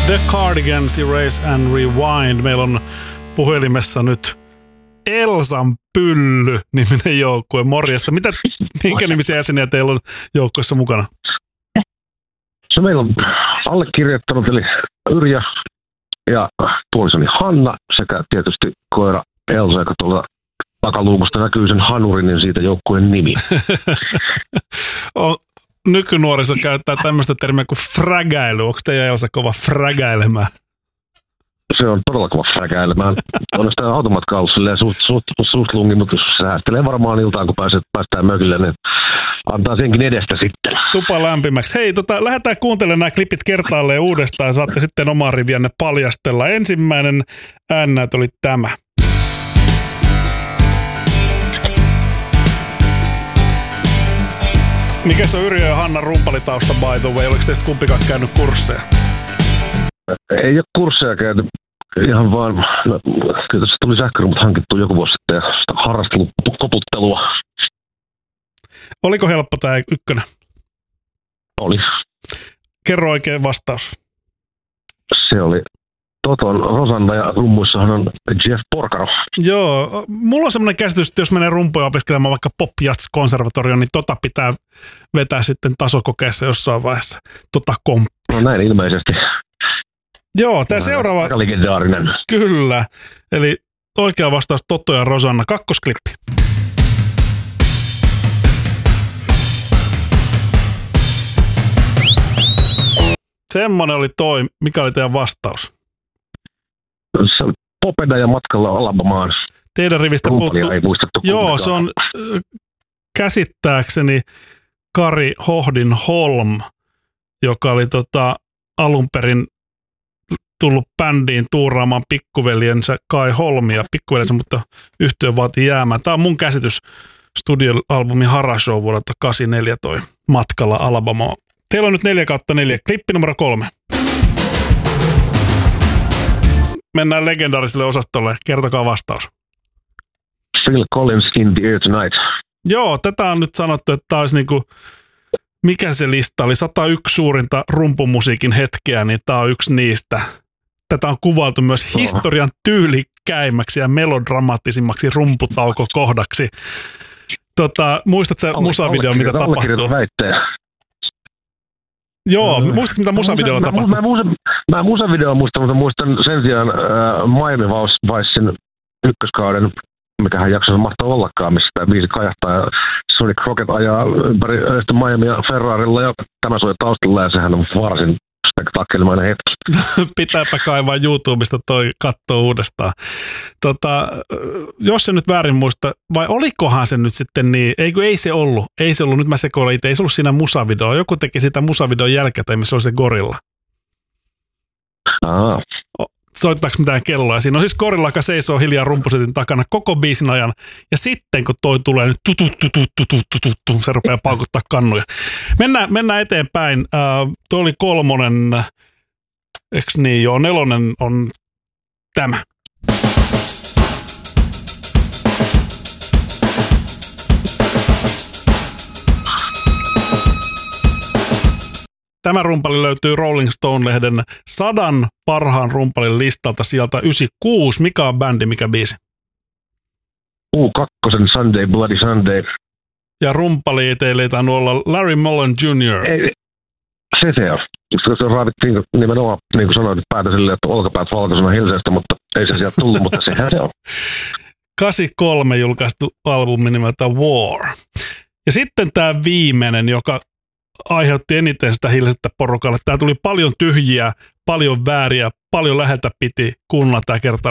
The Cardigans, Erase and Rewind. Meillä on puhelimessa nyt Elsan Pylly-niminen joukkue. Morjesta. Minkä nimisiä jäseniä teillä on joukkueessa mukana? Se meillä on allekirjoittanut, eli Yrjö ja puolisoni Hanna sekä tietysti koira Elsa, joka tuolla takaluukusta näkyy sen hanurin, niin siitä joukkueen nimi. Nykynuoriso käyttää tämmöistä termiä kuin frägäily. Onko teidän Elsa kova frägäilemään? Se on todella kova frägäilemään. On sitä automatka ollut silleen suht lungi, mutta säästelee varmaan iltaan, kun päästään mökille, niin antaa senkin edestä sitten. Tupa lämpimäksi. Hei, lähdetään kuuntelemaan nämä klipit kertaalleen uudestaan ja saatte sitten omaa riviänne paljastella. Ensimmäinen äännäyt oli tämä. Mikä se on Yrjö ja Hanna rumpalitausta by the way? Oliko teistä kumpikaan käynyt kursseja? Ei ole kursseja käyty. Ihan vaan, kyllä tässä tuli sähkörumput hankittua joku vuosi sitten ja harrastellut koputtelua. Oliko helppo tämä ykkönen? Oli. Kerro oikein vastaus. Se oli Toton Rosanna ja rummuissahan on Jeff Porcaro. Joo, mulla on semmoinen käsitys, että jos menee rumpuja opiskelemaan vaikka pop-jats-konservatorioon, niin pitää vetää sitten tasokokeessa jossain vaiheessa. No näin ilmeisesti. Joo, tämä seuraava... Aika legendaarinen. Kyllä, eli oikea vastaus Toto ja Rosanna. Kakkosklippi. Semmoinen oli toi. Mikä oli teidän vastaus? Se oli Popeda ja matkalla Alabamaan. Teidän rivistä puuttuu. Ei muistettu. Joo, se on käsittääkseni Kari Hohdin Holm, joka oli alun perin tullut bändiin tuuraamaan pikkuveljensä Kai Holmia pikkuveljensä, mutta yhtiö vaati jäämään. Tämä on mun käsitys studioalbumin Hara Show vuodelta 84 toi Matkalla Alabamaan. Teillä on nyt 4/4. Klippi numero 3. Mennään legendaariselle osastolle. Kertokaa vastaus. Phil Collins in the Air Tonight. Joo, tätä on nyt sanottu, että tämä olisi niinku, mikä se lista oli, 101 suurinta rumpumusiikin hetkeä, niin tämä on yksi niistä. Tätä on kuvailtu myös historian tyylikkäimmäksi ja melodramatisimmaksi rumputaukokohdaksi. Muistatko sä musavideo, mitä tapahtuu? Joo, muistatko mitä musavideolla tapahtui? Mä musavideolla muistan, mutta muistan sen sijaan Miami Vicein ykköskauden, mikähän jaksossa mahtoi ollakaan, missä tämä biisi kajahtaa ja Sonny Crockett ajaa ympäri Miamia Ferrarilla ja tämä soi taustalla ja sehän on varsin spektaakelimainen hetki. Pitääpä kaivaa YouTubesta toi kattoo uudestaan. Jos se nyt väärin muista, vai olikohan se nyt sitten niin, ei se ollut, nyt mä sekoilen itse, ei se ollut siinä musavideolla, joku teki sitä musavideon jälkeen, missä oli se gorilla. Soittaako mitään kelloa? Siinä on siis gorilla, joka seisoo hiljaa rumpusetin takana koko biisin ajan. Ja sitten kun toi tulee, niin se rupeaa paukuttaa kannuja. Mennään eteenpäin. Tuo oli 3. Eks niin? Joo, 4 on tämä. Tämä rumpali löytyy Rolling Stone-lehden 100 parhaan rumpalin listalta sieltä 96. Mikä on bändi, mikä biisi? U2 Sunday, Bloody Sunday. Ja rumpali teille ei tainnut olla Larry Mullen Jr. Ei, se on. Se raavittiin nimenomaan, niin kuin sanoin, päätä silleen, että olkapäät valkoisena hilseestä, mutta ei se sieltä tullut, mutta sehän se on. 83 julkaistu albumi nimeltä War. Ja sitten tämä viimeinen, joka aiheutti eniten sitä hilsettä porukalle. Tää tuli paljon tyhjiä, paljon vääriä, paljon läheltä piti kuunnella tämä kerta